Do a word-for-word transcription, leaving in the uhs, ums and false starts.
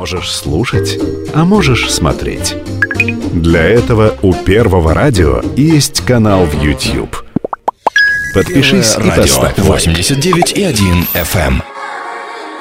Можешь слушать, а можешь смотреть. Для этого у Первого радио есть канал в YouTube. Подпишись и поставь лайк. восемьдесят девять и один эф эм.